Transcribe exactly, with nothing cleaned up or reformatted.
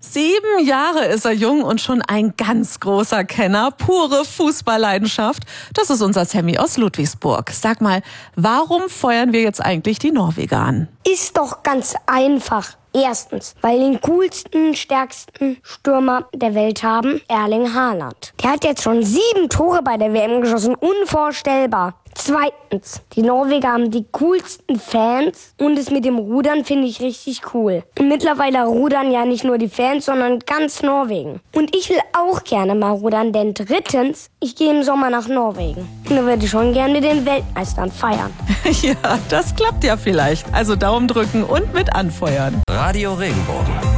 Sieben Jahre ist er jung und schon ein ganz großer Kenner. Pure Fußballleidenschaft. Das ist unser Sammy aus Ludwigsburg. Sag mal, warum feuern wir jetzt eigentlich die Norweger an? Ist doch ganz einfach. Erstens, weil wir den coolsten, stärksten Stürmer der Welt haben, Erling Haaland. Der hat jetzt schon sieben Tore bei der W M geschossen. Unvorstellbar. Zweitens, die Norweger haben die coolsten Fans und es mit dem Rudern finde ich richtig cool. Und mittlerweile rudern ja nicht nur die Fans, sondern ganz Norwegen. Und ich will auch gerne mal rudern, denn drittens, ich gehe im Sommer nach Norwegen. Und da würde ich schon gerne mit den Weltmeistern feiern. Ja, das klappt ja vielleicht. Also Daumen drücken und mit anfeuern. Radio Regenbogen.